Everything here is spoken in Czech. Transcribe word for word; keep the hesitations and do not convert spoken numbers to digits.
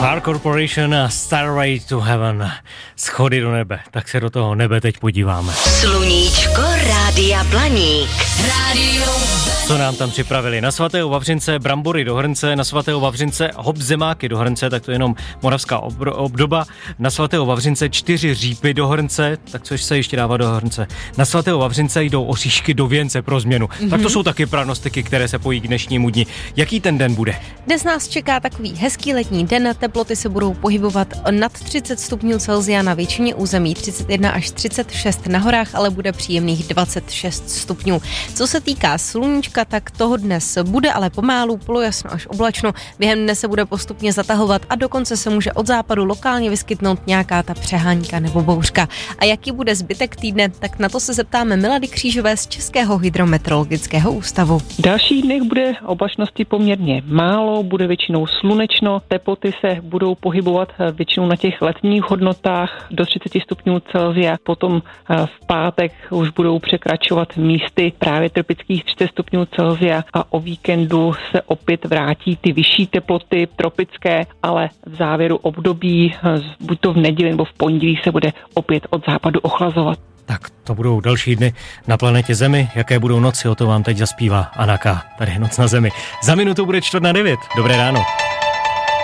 Star Corporation a Starway to Heaven. Schody do nebe. Tak se do toho nebe teď podíváme. Sluníčko Rádia Blaník. Rádio. Co nám tam připravili? Na svatého Vavřince brambory do hrnce, na svatého Vavřince hop zemáky do hrnce, tak to je jenom moravská obro- obdoba. Na svatého Vavřince čtyři řípy do hrnce, tak což se ještě dává do hrnce. Na svatého Vavřince jdou oříšky do věnce pro změnu. Mm-hmm. Tak to jsou taky pranostiky, které se pojí k dnešnímu dni. Jaký ten den bude? Dnes nás čeká takový hezký letní den, teploty se budou pohybovat nad třicet stupňů Celsia na většině území, třicet jedna až třicet šest na horách, ale bude příjemných dvacet šest stupňů. Co se týká sluníčka, tak toho dnes bude, ale pomálu, polojasno až oblačno. Během dne se bude postupně zatahovat a dokonce se může od západu lokálně vyskytnout nějaká ta přehánka nebo bouřka. A jaký bude zbytek týdne, tak na to se zeptáme Milady Křížové z Českého hydrometeorologického ústavu. V dalších dnech bude oblačnosti poměrně málo, bude většinou slunečno, teploty se budou pohybovat většinou na těch letních hodnotách do třicet stupňů Celsia, potom v pátek už budou překračovat místy právě tropických třicet stupňů Celsia a o víkendu se opět vrátí ty vyšší teploty tropické, ale v závěru období, buď to v neděli nebo v pondělí, se bude opět od západu ochlazovat. Tak to budou další dny na planetě Zemi. Jaké budou noci, o to vám teď zaspívá Anna K. Tady je Noc na Zemi. Za minutu bude čtvrt na devět. Dobré ráno.